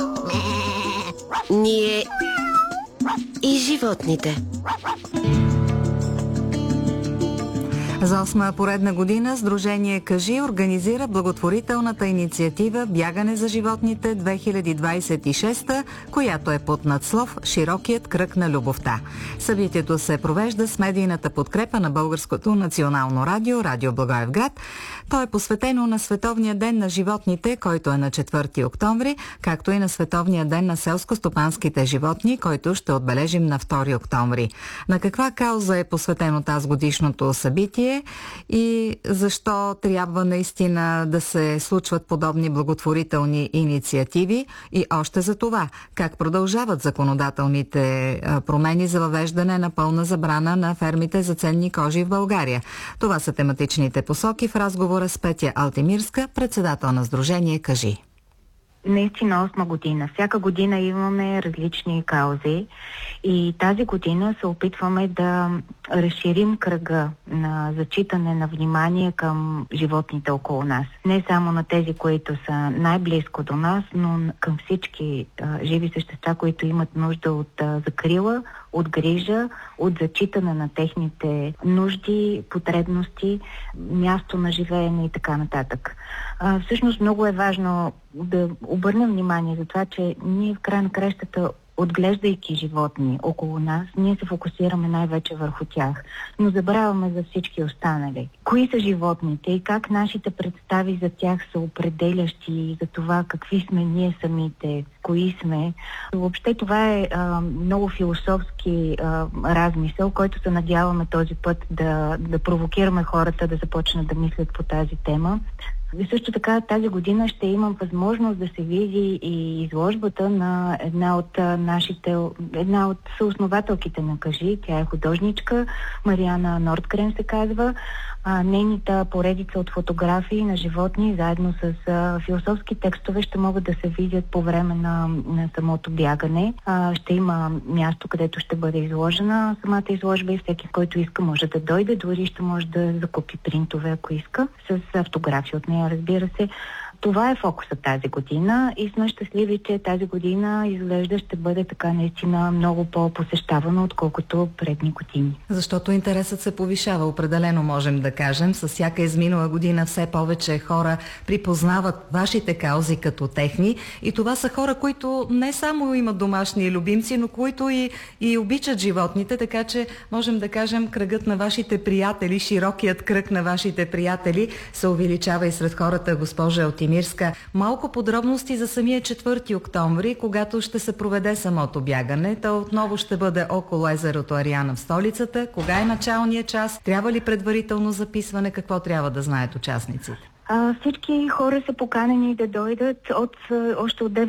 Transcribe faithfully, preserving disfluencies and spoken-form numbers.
Ние и животните. За осма поредна година Сдружение Кажи организира благотворителната инициатива Бягане за животните две хиляди двадесет и шеста, която е под надслов "Широкият кръг на любовта". Събитието се провежда с медийната подкрепа на Българското национално радио, Радио Благоевград. То е посветено на Световния ден на животните, който е на четвърти октомври, както и на Световния ден на селско-стопанските животни, който ще отбележим на втори октомври. На каква кауза е посветено тази годишното събитие и защо трябва наистина да се случват подобни благотворителни инициативи, и още за това как продължават законодателните промени за въвеждане на пълна забрана на фермите за ценни кожи в България. Това са тематичните посоки в разговора с Петя Алтимирска, председател на Сдружение Кажи. Наистина осма година. Всяка година имаме различни каузи и тази година се опитваме да разширим кръга на зачитане на внимание към животните около нас. Не само на тези, които са най-близко до нас, но към всички а, живи същества, които имат нужда от а, закрила, от грижа, от зачитане на техните нужди, потребности, място на живеене и така нататък. А, всъщност много е важно да обърнем внимание за това, че ние в края на кращата, отглеждайки животни около нас, ние се фокусираме най-вече върху тях, но забравяме за всички останали. Кои са животните и как нашите представи за тях са определящи за това какви сме ние самите, кои сме. Въобще това е а, много философски а, размисъл, който се надяваме този път да, да провокираме хората да започнат да мислят по тази тема. И също така тази година ще имам възможност да се види и изложбата на една от нашите, една от съоснователките на Кажи. Тя е художничка, Мариана Нордгрен се казва. А, нейната поредица от фотографии на животни, заедно с а, философски текстове, ще могат да се видят по време на, на самото бягане. А, ще има място, където ще бъде изложена самата изложба и всеки, който иска, може да дойде, дори ще може да закупи принтове, ако иска, с автографии от нея, разбира се. Това е фокусът тази година и сме щастливи, че тази година изглежда ще бъде така наистина много по-посещавана, отколкото предни години. Защото интересът се повишава, определено можем да кажем. С всяка изминала година все повече хора припознават вашите каузи като техни и това са хора, които не само имат домашни любимци, но които и, и обичат животните, така че можем да кажем кръгът на вашите приятели, широкият кръг на вашите приятели се увеличава и сред хората, госпожа Алтимирска. Малко подробности за самия четвърти октомври, когато ще се проведе самото бягане. То отново ще бъде около езерото Ариана в столицата. Кога е началният час? Трябва ли предварително записване? Какво трябва да знаят участниците? А, всички хора са поканени да дойдат от, още от девет